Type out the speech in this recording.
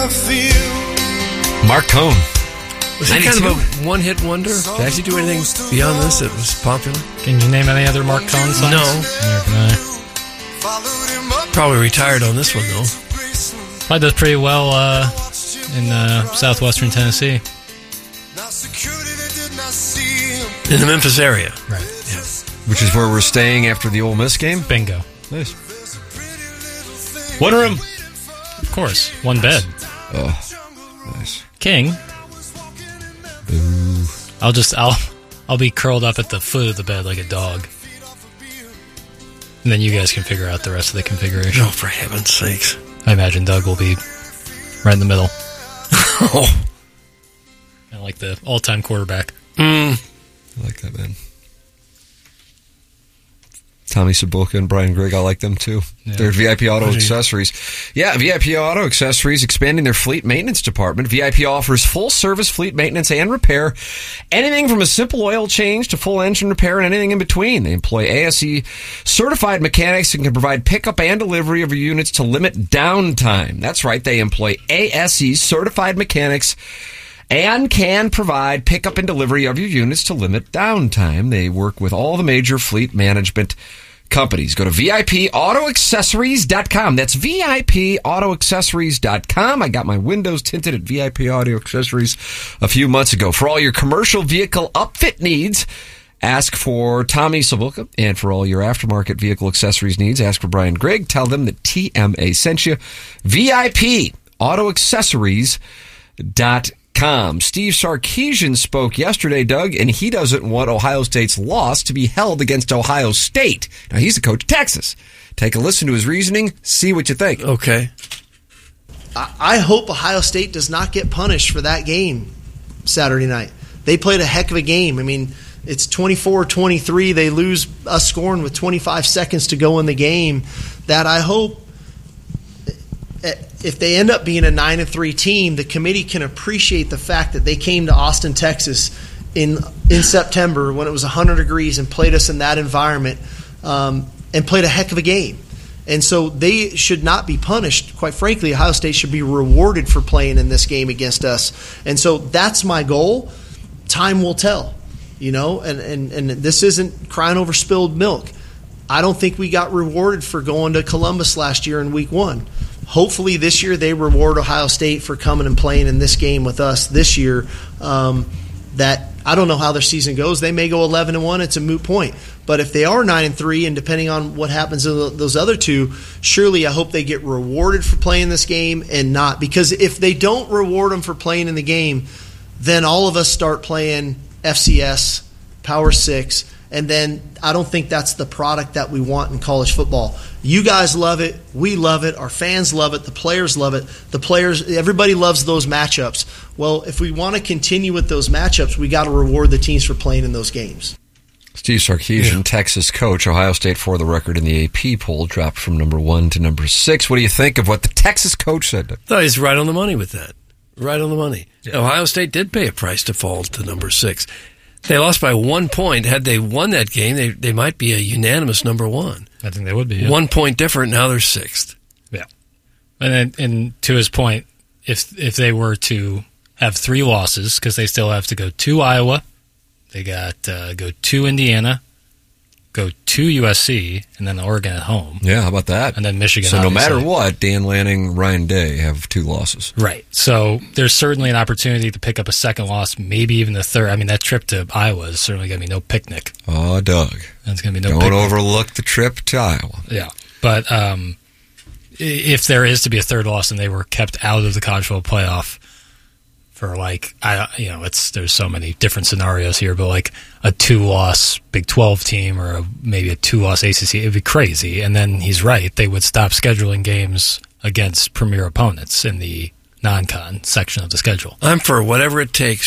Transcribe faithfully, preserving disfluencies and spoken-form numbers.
I feel. Mark Cohn. Was he kind of a one-hit wonder? Did I actually do anything beyond this that was popular? Can you name any other Mark Cohn songs? No. No. Probably retired on this one, though. Probably does pretty well uh, in uh, southwestern Tennessee. In the Memphis area. Right. Yeah. Which is where we're staying after the Ole Miss game? Bingo. Nice. One room. Of course. One bed. Oh, nice. King. Ooh. I'll just, I'll, I'll be curled up at the foot of the bed like a dog. And then you guys can figure out the rest of the configuration. Oh, for heaven's sakes. I imagine Doug will be right in the middle. Oh. Kind of like the all-time quarterback. Mm. I like that, man. Tommy Sabulka and Brian Grigg, I like them too. Yeah. They're at V I P Auto Accessories. Yeah, V I P Auto Accessories expanding their fleet maintenance department. V I P offers full-service fleet maintenance and repair. Anything from a simple oil change to full engine repair and anything in between. They employ A S E certified mechanics and can provide pickup and delivery of your units to limit downtime. That's right, they employ A S E certified mechanics and can provide pickup and delivery of your units to limit downtime. They work with all the major fleet management companies. Go to V I P auto accessories dot com. That's V I P auto accessories dot com. I got my windows tinted at V I P Auto Accessories a few months ago. For all your commercial vehicle upfit needs, ask for Tommy Sabulka. And for all your aftermarket vehicle accessories needs, ask for Brian Grigg. Tell them that T M A sent you. V I P auto accessories dot com. Com. Steve Sarkisian spoke yesterday, Doug, and he doesn't want Ohio State's loss to be held against Ohio State. Now, he's the coach of Texas. Take a listen to his reasoning, see what you think. Okay. I hope Ohio State does not get punished for that game Saturday night. They played a heck of a game. I mean, it's twenty-four twenty-three. They lose us scoring with twenty-five seconds to go in the game. That I hope, if they end up being a nine and three team, the committee can appreciate the fact that they came to Austin, Texas in in September when it was one hundred degrees and played us in that environment um, and played a heck of a game. And so they should not be punished. Quite frankly, Ohio State should be rewarded for playing in this game against us. And so that's my goal. Time will tell, you know, and, and, and this isn't crying over spilled milk. I don't think we got rewarded for going to Columbus last year in week one. Hopefully this year they reward Ohio State for coming and playing in this game with us this year. Um, that I don't know how their season goes. They may go eleven and one. It's a moot point. But if they are nine and three, and depending on what happens to those other two, surely I hope they get rewarded for playing this game and not. Because if they don't reward them for playing in the game, then all of us start playing F C S, Power Six, and then I don't think that's the product that we want in college football. You guys love it. We love it. Our fans love it. The players love it. The players, everybody loves those matchups. Well, if we want to continue with those matchups, we got to reward the teams for playing in those games. Steve Sarkisian, yeah. Texas coach. Ohio State, for the record, in the A P poll, dropped from number one to number six. What do you think of what the Texas coach said? No, he's right on the money with that. Right on the money. Yeah. Ohio State did pay a price to fall to number six. They lost by one point. Had they won that game, they they might be a unanimous number one. I think they would be. Yeah. One point different. Now they're sixth. Yeah, and then, and to his point, if if they were to have three losses, because they still have to go to Iowa, they got uh, go to Indiana, go to U S C, and then Oregon at home. Yeah, how about that? And then Michigan. So obviously. No matter what, Dan Lanning, Ryan Day have two losses. Right. So there's certainly an opportunity to pick up a second loss, maybe even the third. I mean, that trip to Iowa is certainly going to be no picnic. Oh, Doug. That's going to be no Don't picnic. overlook the trip to Iowa. Yeah. But um, if there is to be a third loss and they were kept out of the college football playoff for like, I you know, it's there's so many different scenarios here, but like a two-loss Big twelve team or a, maybe a two-loss A C C, it'd be crazy. And then he's right. They would stop scheduling games against premier opponents in the non-con section of the schedule. I'm for whatever it takes